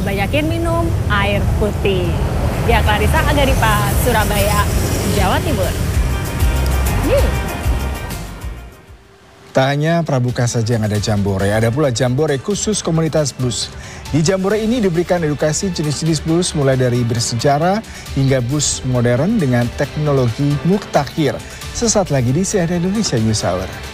banyakin minum air putih. Ya, Clarissa Agaripa, Surabaya, Jawa Timur. Tak hanya pramuka saja yang ada jambore, ada pula jambore khusus komunitas bus. Di jambore ini diberikan edukasi jenis-jenis bus mulai dari bersejarah hingga bus modern dengan teknologi mutakhir. Sesaat lagi di CNN Indonesia News Hour.